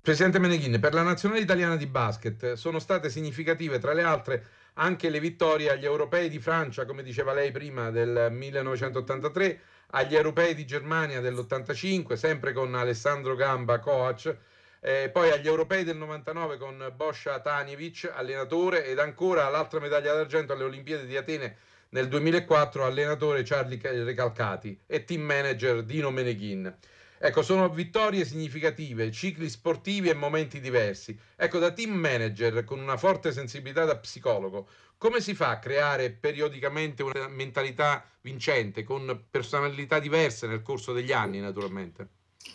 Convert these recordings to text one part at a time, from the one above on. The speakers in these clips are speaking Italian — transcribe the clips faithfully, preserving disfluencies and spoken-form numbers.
Presidente Meneghin, per la nazionale italiana di basket sono state significative, tra le altre, anche le vittorie agli europei di Francia, come diceva lei prima, del millenovecentottantatré, agli europei di Germania dell'ottantacinque, sempre con Alessandro Gamba, coach, eh, poi agli europei del novantanove con Boscia Tanjevic, allenatore, ed ancora l'altra medaglia d'argento alle Olimpiadi di Atene nel duemilaquattro, allenatore Charlie Recalcati e team manager Dino Meneghin. Ecco, sono vittorie significative, cicli sportivi e momenti diversi. Ecco, da team manager con una forte sensibilità da psicologo, come si fa a creare periodicamente una mentalità vincente, con personalità diverse nel corso degli anni, naturalmente?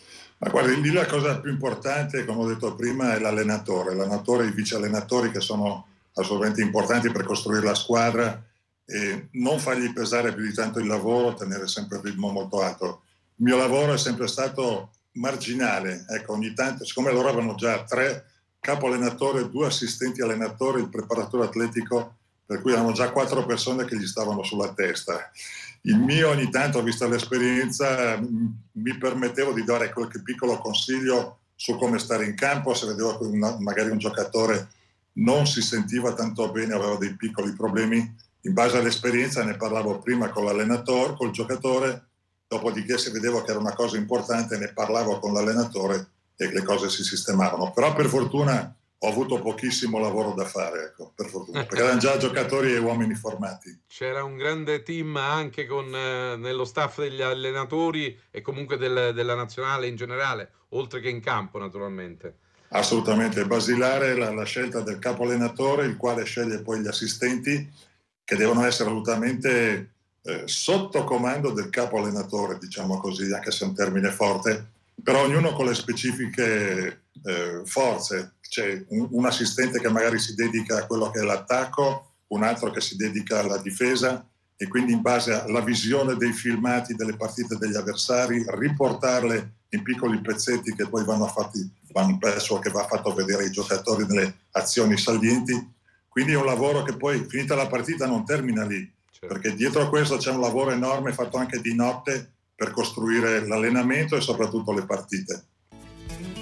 Ma guardi, lì la cosa più importante, come ho detto prima, è l'allenatore. L'allenatore e i vice allenatori, che sono assolutamente importanti per costruire la squadra, e non fargli pesare più di tanto il lavoro, tenere sempre il ritmo molto alto. Il mio lavoro è sempre stato marginale, ecco, ogni tanto, siccome loro avevano già tre capo allenatore, due assistenti allenatori, il preparatore atletico, per cui erano già quattro persone che gli stavano sulla testa. Il mio, ogni tanto, vista l'esperienza, mi permettevo di dare qualche piccolo consiglio su come stare in campo, se vedevo che una, magari un giocatore non si sentiva tanto bene, aveva dei piccoli problemi. In base all'esperienza ne parlavo prima con l'allenatore, col giocatore, dopodiché se vedevo che era una cosa importante ne parlavo con l'allenatore e le cose si sistemavano. Però per fortuna ho avuto pochissimo lavoro da fare, ecco, per fortuna, perché erano già giocatori e uomini formati. C'era un grande team anche con, eh, nello staff degli allenatori e comunque del- della nazionale in generale, oltre che in campo, naturalmente. Assolutamente, basilare la, la scelta del capo allenatore, il quale sceglie poi gli assistenti, che devono essere assolutamente eh, sotto comando del capo allenatore, diciamo così, anche se è un termine forte, però ognuno con le specifiche eh, forze. C'è un, un assistente che magari si dedica a quello che è l'attacco, un altro che si dedica alla difesa, e quindi in base alla visione dei filmati delle partite degli avversari, riportarle in piccoli pezzetti che poi vanno fatti, vanno presso, che va fatto vedere ai giocatori nelle azioni salienti. Quindi è un lavoro che poi, finita la partita, non termina lì, Certo. perché dietro a questo c'è un lavoro enorme fatto anche di notte per costruire l'allenamento e soprattutto le partite.